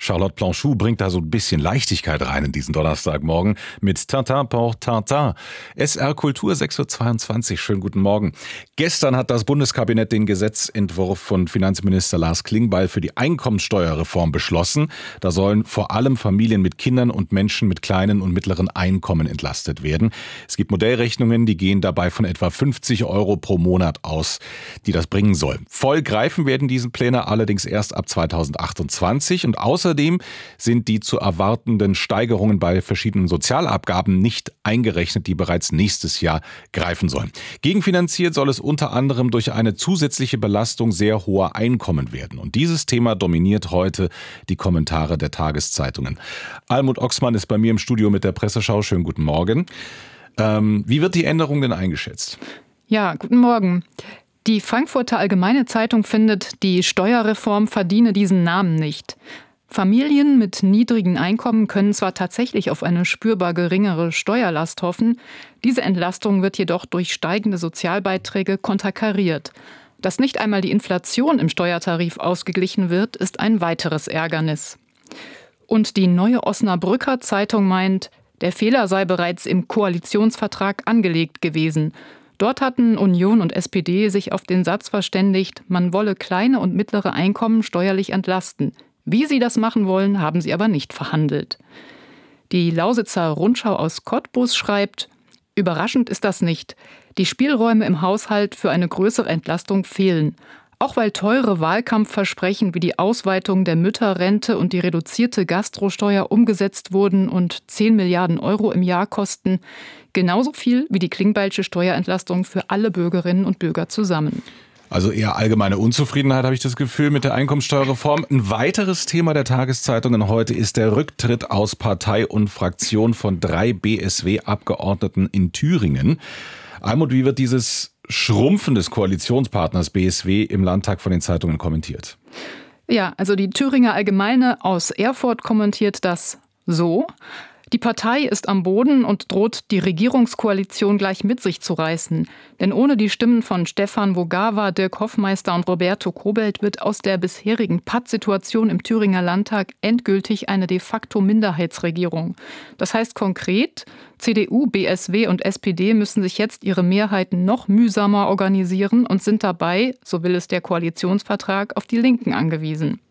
Charlotte Planchou bringt da so ein bisschen Leichtigkeit rein in diesen Donnerstagmorgen mit Tintin pour Tintin. SR Kultur 6.22 Uhr. Schönen guten Morgen. Gestern hat das Bundeskabinett den Gesetzentwurf von Finanzminister Lars Klingbeil für die Einkommensteuerreform beschlossen. Da sollen vor allem Familien mit Kindern und Menschen mit kleinen und mittleren Einkommen entlastet werden. Es gibt Modellrechnungen, die gehen dabei von etwa 50 Euro pro Monat aus, die das bringen soll. Voll greifen werden diese Pläne allerdings erst ab 2028 und außerdem sind die zu erwartenden Steigerungen bei verschiedenen Sozialabgaben nicht eingerechnet, die bereits nächstes Jahr greifen sollen. Gegenfinanziert soll es unter anderem durch eine zusätzliche Belastung sehr hoher Einkommen werden. Und dieses Thema dominiert heute die Kommentare der Tageszeitungen. Almut Oxmann ist bei mir im Studio mit der Presseschau. Schönen guten Morgen. Wie wird die Änderung denn eingeschätzt? Ja, guten Morgen. Die Frankfurter Allgemeine Zeitung findet, die Steuerreform verdiene diesen Namen nicht. Familien mit niedrigen Einkommen können zwar tatsächlich auf eine spürbar geringere Steuerlast hoffen, diese Entlastung wird jedoch durch steigende Sozialbeiträge konterkariert. Dass nicht einmal die Inflation im Steuertarif ausgeglichen wird, ist ein weiteres Ärgernis. Und die Neue Osnabrücker Zeitung meint, der Fehler sei bereits im Koalitionsvertrag angelegt gewesen. Dort hatten Union und SPD sich auf den Satz verständigt, man wolle kleine und mittlere Einkommen steuerlich entlasten. Wie sie das machen wollen, haben sie aber nicht verhandelt. Die Lausitzer Rundschau aus Cottbus schreibt, überraschend ist das nicht. Die Spielräume im Haushalt für eine größere Entlastung fehlen. Auch weil teure Wahlkampfversprechen wie die Ausweitung der Mütterrente und die reduzierte Gastrosteuer umgesetzt wurden und 10 Milliarden Euro im Jahr kosten, genauso viel wie die Klingbeilsche Steuerentlastung für alle Bürgerinnen und Bürger zusammen. Also eher allgemeine Unzufriedenheit, habe ich das Gefühl, mit der Einkommensteuerreform. Ein weiteres Thema der Tageszeitungen heute ist der Rücktritt aus Partei und Fraktion von 3 BSW-Abgeordneten in Thüringen. Almut, wie wird dieses Schrumpfen des Koalitionspartners BSW im Landtag von den Zeitungen kommentiert? Ja, also die Thüringer Allgemeine aus Erfurt kommentiert das so: Die Partei ist am Boden und droht, die Regierungskoalition gleich mit sich zu reißen. Denn ohne die Stimmen von Stefan Vogawa, Dirk Hoffmeister und Roberto Kobelt wird aus der bisherigen Pattsituation im Thüringer Landtag endgültig eine de facto Minderheitsregierung. Das heißt konkret, CDU, BSW und SPD müssen sich jetzt ihre Mehrheiten noch mühsamer organisieren und sind dabei, so will es der Koalitionsvertrag, auf die Linken angewiesen.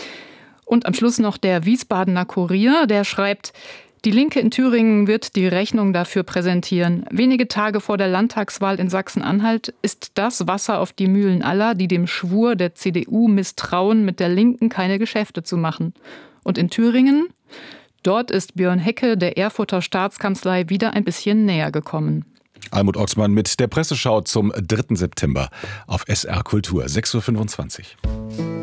Und am Schluss noch der Wiesbadener Kurier, der schreibt, die Linke in Thüringen wird die Rechnung dafür präsentieren. Wenige Tage vor der Landtagswahl in Sachsen-Anhalt ist das Wasser auf die Mühlen aller, die dem Schwur der CDU misstrauen, mit der Linken keine Geschäfte zu machen. Und in Thüringen? Dort ist Björn Hecke der Erfurter Staatskanzlei wieder ein bisschen näher gekommen. Almut Oxmann mit der Presseschau zum 3. September auf SR Kultur, 6.25 Uhr.